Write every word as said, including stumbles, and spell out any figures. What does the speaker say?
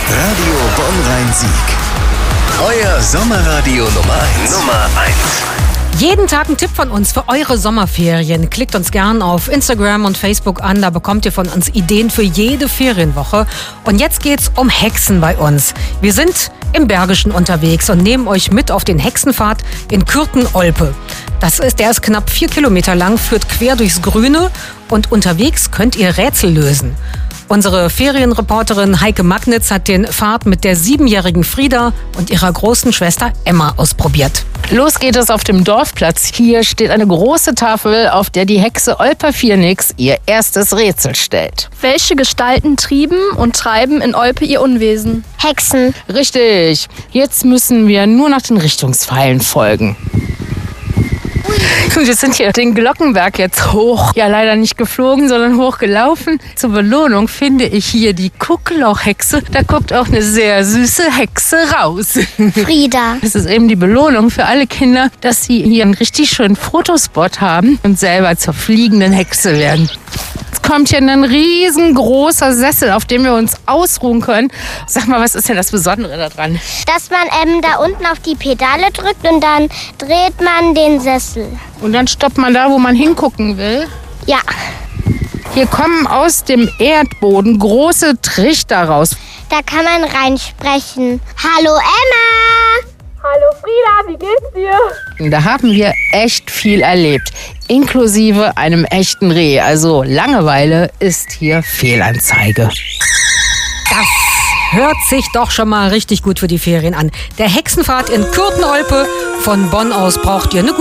Radio Bonn-Rhein-Sieg. Euer Sommerradio Nummer eins. Nummer eins. Jeden Tag ein Tipp von uns für eure Sommerferien. Klickt uns gern auf Instagram und Facebook an, da bekommt ihr von uns Ideen für jede Ferienwoche. Und jetzt geht's um Hexen bei uns. Wir sind im Bergischen unterwegs und nehmen euch mit auf den Hexenpfad in Kürten-Olpe. Das ist, der ist knapp vier Kilometer lang, führt quer durchs Grüne und unterwegs könnt ihr Rätsel lösen. Unsere Ferienreporterin Heike Magnitz hat den Pfad mit der siebenjährigen Frieda und ihrer großen Schwester Emma ausprobiert. Los geht es auf dem Dorfplatz. Hier steht eine große Tafel, auf der die Hexe Olper Viernix ihr erstes Rätsel stellt. Welche Gestalten trieben und treiben in Olpe ihr Unwesen? Hexen. Richtig. Jetzt müssen wir nur noch den Richtungspfeilen folgen. Wir sind hier den Glockenberg jetzt hoch. Ja, leider nicht geflogen, sondern hochgelaufen. Zur Belohnung finde ich hier die Gucklochhexe. Da guckt auch eine sehr süße Hexe raus. Frieda. Das ist eben die Belohnung für alle Kinder, dass sie hier einen richtig schönen Fotospot haben und selber zur fliegenden Hexe werden. Jetzt kommt hier ein riesengroßer Sessel, auf dem wir uns ausruhen können. Sag mal, was ist denn das Besondere daran? Dass man ähm, da unten auf die Pedale drückt und dann dreht man den Sessel. Und dann stoppt man da, wo man hingucken will. Ja. Hier kommen aus dem Erdboden große Trichter raus. Da kann man reinsprechen. Hallo Emma! Hallo Frieda, wie geht's dir? Da haben wir echt viel erlebt, inklusive einem echten Reh. Also Langeweile ist hier Fehlanzeige. Das hört sich doch schon mal richtig gut für die Ferien an. Der Hexenpfad in Kürten-Olpe. Von Bonn aus braucht ihr eine gute